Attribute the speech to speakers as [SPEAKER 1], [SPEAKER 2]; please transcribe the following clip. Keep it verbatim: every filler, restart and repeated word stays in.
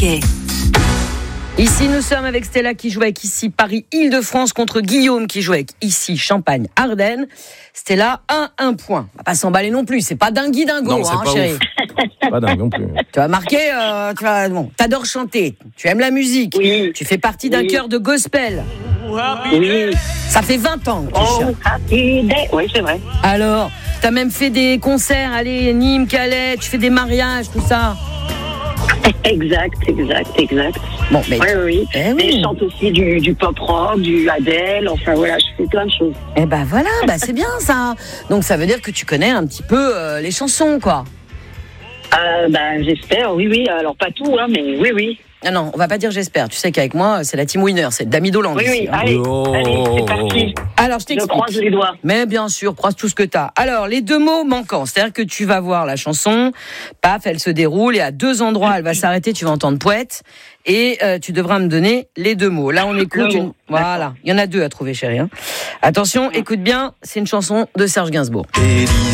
[SPEAKER 1] Touquet.
[SPEAKER 2] Ici, nous sommes avec Stella qui joue avec ici Paris-Île-de-France contre Guillaume qui joue avec ici Champagne-Ardennes. Stella, un, un point. On va pas s'emballer non plus, c'est pas dingui dingo,
[SPEAKER 3] Non, c'est
[SPEAKER 2] hein,
[SPEAKER 3] pas
[SPEAKER 2] chérie.
[SPEAKER 3] ouf. Pas dingue non plus.
[SPEAKER 2] Tu vas marquer, euh, tu vas, bon, t'adores chanter, tu aimes la musique,
[SPEAKER 4] Oui.
[SPEAKER 2] tu fais partie d'un
[SPEAKER 4] Oui.
[SPEAKER 2] chœur de gospel.
[SPEAKER 4] Oui.
[SPEAKER 2] Ça fait vingt ans que tu
[SPEAKER 4] Oh,
[SPEAKER 2] chantes.
[SPEAKER 4] happy day. Oui, c'est vrai.
[SPEAKER 2] Alors, t'as même fait des concerts, allez, Nîmes, Calais, tu fais des mariages, tout ça.
[SPEAKER 4] Exact, exact, exact.
[SPEAKER 2] Bon, mais
[SPEAKER 4] Oui, oui, oui.
[SPEAKER 2] Eh oui.
[SPEAKER 4] Et je chante aussi du, du pop rock, du Adele, enfin voilà, je fais plein de choses.
[SPEAKER 2] eh ben voilà, bah c'est bien ça. Donc ça veut dire que tu connais un petit peu euh, les chansons, quoi.
[SPEAKER 4] Euh, ben, j'espère, oui, oui. Alors, pas tout, hein, mais oui, oui.
[SPEAKER 2] Non, non, on va pas dire j'espère. Tu sais qu'avec moi, c'est la team winner, c'est Dami Dolan.
[SPEAKER 4] Oui,
[SPEAKER 2] ici,
[SPEAKER 4] oui.
[SPEAKER 2] hein.
[SPEAKER 4] Allez,
[SPEAKER 3] Oh.
[SPEAKER 4] allez, c'est parti.
[SPEAKER 2] Alors, je
[SPEAKER 4] Je
[SPEAKER 2] t'explique.
[SPEAKER 4] croise les doigts.
[SPEAKER 2] Mais bien sûr, croise tout ce que t'as. Alors, les deux mots manquants, c'est-à-dire que tu vas voir la chanson, paf, elle se déroule, et à deux endroits, elle va s'arrêter, tu vas entendre poète, et euh, tu devras me donner les deux mots. Là, on écoute
[SPEAKER 4] Deux
[SPEAKER 2] une...
[SPEAKER 4] mots.
[SPEAKER 2] Voilà, il y en a deux à trouver, chérie. Hein. Attention, écoute bien, c'est une chanson de Serge Gainsbourg.